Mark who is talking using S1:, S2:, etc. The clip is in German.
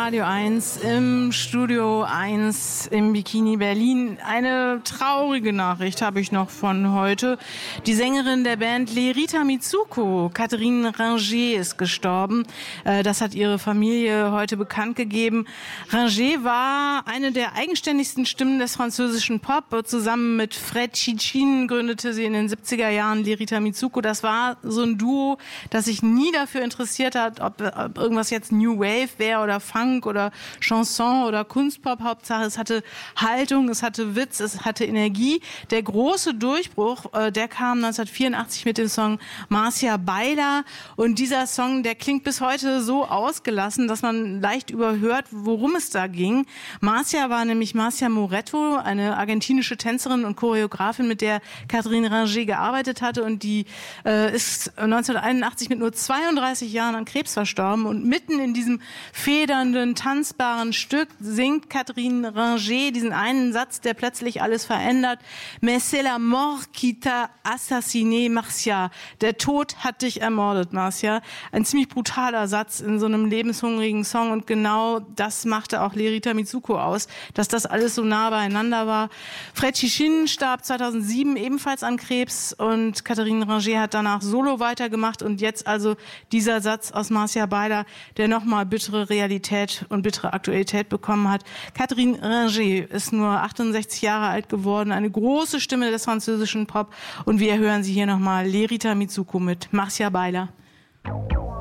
S1: Radio 1 im Studio 1 im Bikini Berlin. Eine traurige Nachricht habe ich noch von heute. Die Sängerin der Band Lerita Mitsuko, Catherine Ringer, ist gestorben. Das hat ihre Familie heute bekannt gegeben. Ringer war eine der eigenständigsten Stimmen des französischen Pop. Zusammen mit Fred Cichin gründete sie in den 70er Jahren Lerita Mitsuko. Das war so ein Duo, das sich nie dafür interessiert hat, ob irgendwas jetzt New Wave wäre oder Funk oder Chanson oder Kunstpop. Hauptsache, es hatte Haltung, es hatte Witz, es hatte Energie. Der große Durchbruch, der kam 1984 mit dem Song Marcia Baila. Und dieser Song, der klingt bis heute so ausgelassen, dass man leicht überhört, worum es da ging. Marcia war nämlich Marcia Moretto, eine argentinische Tänzerin und Choreografin, mit der Catherine Ringer gearbeitet hatte. Und die ist 1981 mit nur 32 Jahren an Krebs verstorben. Und mitten in diesem federnden, tanzbaren Stück singt Catherine Ringer diesen einen Satz, der plötzlich alles verändert. Mais c'est la mort qui t'a assassiné, Marcia. Der Tod hat dich ermordet, Marcia. Ein ziemlich brutaler Satz in so einem lebenshungrigen Song. Und genau das machte auch Lerita Mitsuko aus, dass das alles so nah beieinander war. Fred Cichin starb 2007 ebenfalls an Krebs und Catherine Ringer hat danach solo weitergemacht. Und jetzt also dieser Satz aus Marcia Baila, der nochmal bittere Realität und bittere Aktualität bekommen hat. Catherine Ringer ist nur 68 Jahre alt geworden, eine große Stimme des französischen Pop. Und wir hören sie hier nochmal, Lerita Mitsuko mit Marcia Baila.